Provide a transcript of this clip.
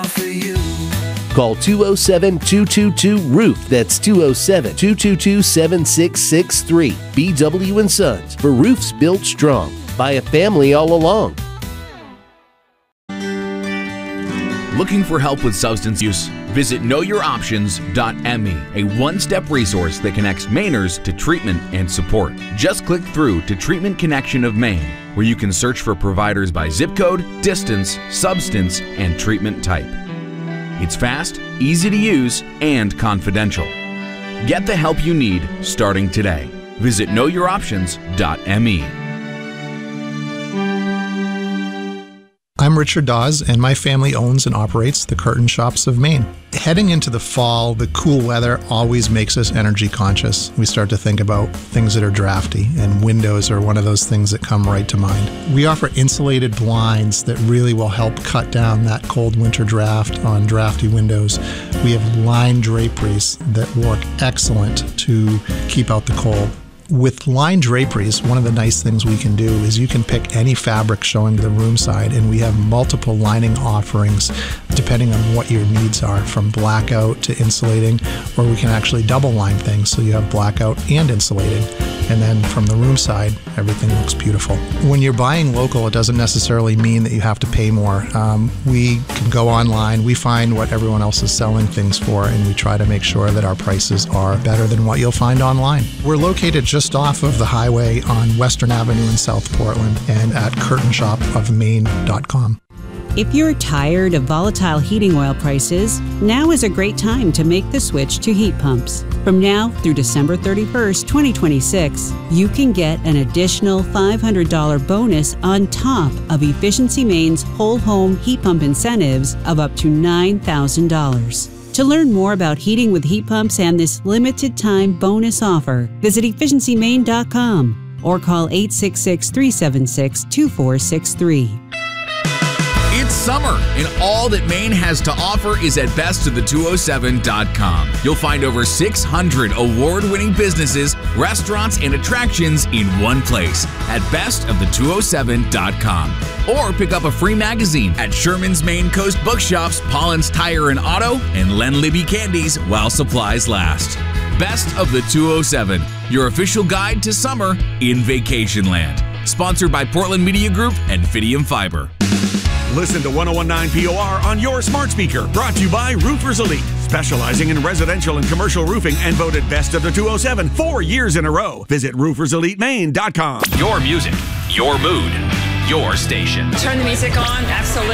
for you. Call 207-222-ROOF. That's 207-222-7663. BW & Sons, for roofs built strong by a family all along. Looking for help with substance use? Visit KnowYourOptions.me, a one-step resource that connects Mainers to treatment and support. Just click through to Treatment Connection of Maine, where you can search for providers by zip code, distance, substance, and treatment type. It's fast, easy to use, and confidential. Get the help you need starting today. Visit KnowYourOptions.me. I'm Richard Dawes, and my family owns and operates the Curtain Shops of Maine. Heading into the fall, the cool weather always makes us energy conscious. We start to think about things that are drafty, and windows are one of those things that come right to mind. We offer insulated blinds that really will help cut down that cold winter draft on drafty windows. We have line draperies that work excellent to keep out the cold. With line draperies, one of the nice things we can do is you can pick any fabric showing the room side, and we have multiple lining offerings depending on what your needs are, from blackout to insulating, or we can actually double line things so you have blackout and insulated. And then from the room side, everything looks beautiful. When you're buying local, it doesn't necessarily mean that you have to pay more. We can go online, we find what everyone else is selling things for, and we try to make sure that our prices are better than what you'll find online. We're located just off of the highway on Western Avenue in South Portland and at curtainshopofmaine.com. If you're tired of volatile heating oil prices, now is a great time to make the switch to heat pumps. From now through December 31st, 2026, you can get an additional $500 bonus on top of Efficiency Maine's whole home heat pump incentives of up to $9,000. To learn more about heating with heat pumps and this limited time bonus offer, visit efficiencymaine.com or call 866-376-2463. It's summer, and all that Maine has to offer is at bestofthe207.com. You'll find over 600 award-winning businesses, restaurants, and attractions in one place at bestofthe207.com. Or pick up a free magazine at Sherman's Maine Coast Bookshops, Pollen's Tire and Auto, and Len Libby Candies while supplies last. Best of the 207, your official guide to summer in Vacationland. Sponsored by Portland Media Group and Fidium Fiber. Listen to 1019 POR on your smart speaker. Brought to you by Roofers Elite, specializing in residential and commercial roofing, and voted best of the 207 4 years in a row. Visit rooferselitemaine.com. Your music, your mood, your station. Turn the music on, absolutely.